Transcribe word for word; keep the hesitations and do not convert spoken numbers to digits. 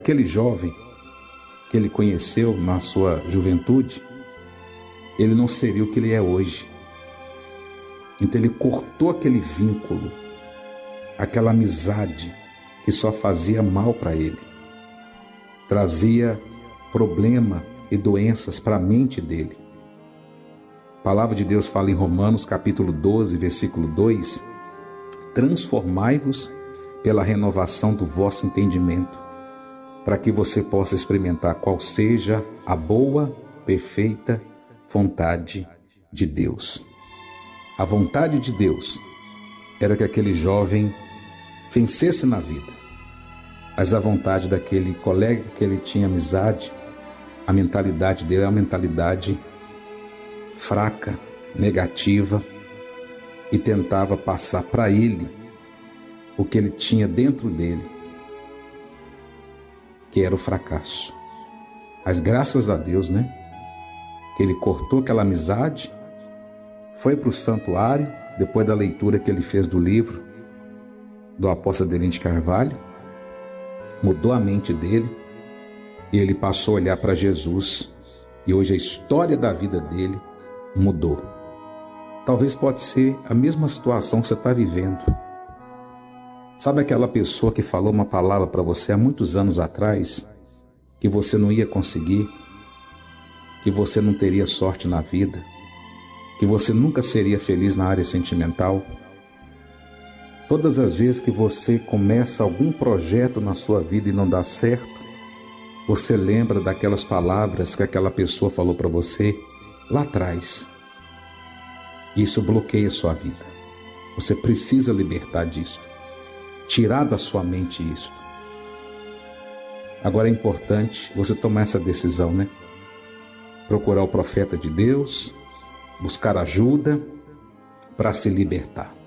Aquele jovem que ele conheceu na sua juventude, ele não seria o que ele é hoje. Então ele cortou aquele vínculo, aquela amizade que só fazia mal para ele, trazia problema e doenças para a mente dele. A palavra de Deus fala em Romanos capítulo doze, versículo dois: transformai-vos pela renovação do vosso entendimento, para que você possa experimentar qual seja a boa, perfeita vontade de Deus. A vontade de Deus era que aquele jovem vencesse na vida, mas a vontade daquele colega que ele tinha amizade, a mentalidade dele era uma mentalidade fraca, negativa, e tentava passar para ele o que ele tinha dentro dele, que era o fracasso. Mas graças a Deus, né, que ele cortou aquela amizade, foi para o santuário, depois da leitura que ele fez do livro do apóstolo Adelino de Carvalho, mudou a mente dele e ele passou a olhar para Jesus, e hoje a história da vida dele mudou. Talvez pode ser a mesma situação que você está vivendo. Sabe aquela pessoa que falou uma palavra para você há muitos anos atrás, que você não ia conseguir, que você não teria sorte na vida, que você nunca seria feliz na área sentimental? Todas as vezes que você começa algum projeto na sua vida e não dá certo, você lembra daquelas palavras que aquela pessoa falou para você lá atrás. Isso bloqueia a sua vida. Você precisa libertar disso, tirar da sua mente isso. Agora é importante você tomar essa decisão, né? Procurar o profeta de Deus, buscar ajuda para se libertar.